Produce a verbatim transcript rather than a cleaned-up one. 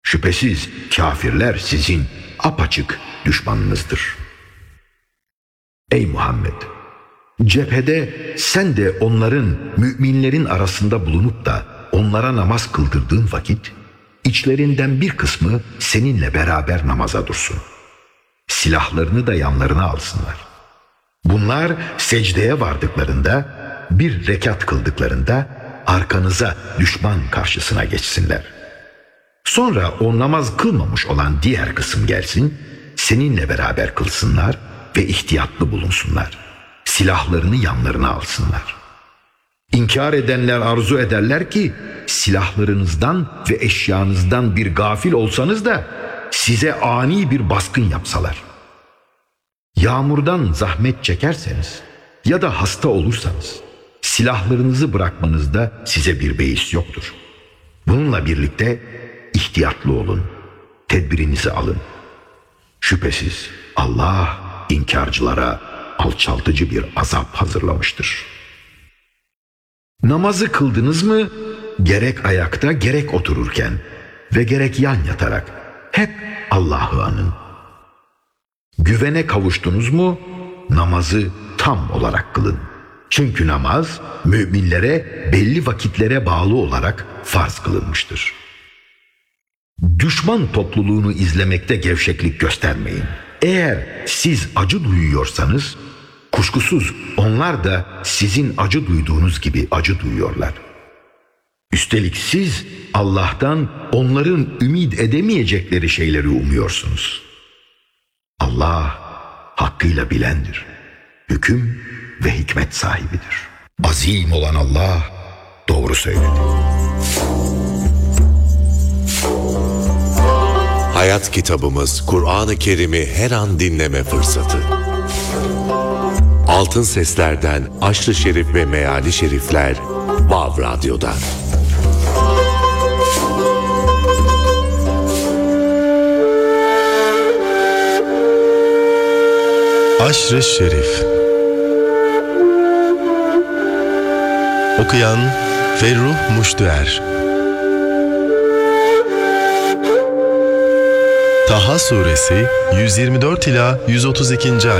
Şüphesiz kâfirler sizin apaçık düşmanınızdır. Ey Muhammed! Cephede sen de onların, müminlerin arasında bulunup da onlara namaz kıldırdığın vakit, içlerinden bir kısmı seninle beraber namaza dursun. Silahlarını da yanlarına alsınlar. Bunlar secdeye vardıklarında, bir rekat kıldıklarında arkanıza düşman karşısına geçsinler. Sonra o namaz kılmamış olan diğer kısım gelsin, seninle beraber kılsınlar ve ihtiyatlı bulunsunlar. Silahlarını yanlarına alsınlar. İnkar edenler arzu ederler ki silahlarınızdan ve eşyanızdan bir gafil olsanız da size ani bir baskın yapsalar. Yağmurdan zahmet çekerseniz ya da hasta olursanız silahlarınızı bırakmanızda size bir beis yoktur. Bununla birlikte ihtiyatlı olun, tedbirinizi alın. Şüphesiz Allah inkarcılara alçaltıcı bir azap hazırlamıştır. Namazı kıldınız mı? Gerek ayakta gerek otururken ve gerek yan yatarak hep Allah'ı anın. Güvene kavuştunuz mu? Namazı tam olarak kılın. Çünkü namaz müminlere belli vakitlere bağlı olarak farz kılınmıştır. Düşman topluluğunu izlemekte gevşeklik göstermeyin. Eğer siz acı duyuyorsanız, kuşkusuz onlar da sizin acı duyduğunuz gibi acı duyuyorlar. Üstelik siz Allah'tan onların ümit edemeyecekleri şeyleri umuyorsunuz. Allah hakkıyla bilendir, hüküm ve hikmet sahibidir. Azim olan Allah doğru söyledi. Hayat kitabımız Kur'an-ı Kerim'i her an dinleme fırsatı. Altın Sesler'den Aşr-ı Şerif ve Meali Şerifler Vav Radyo'da. Aşr-ı Şerif. Okuyan Ferruh Muştuer. Taha Suresi yüz yirmi dört ila yüz otuz ikinci.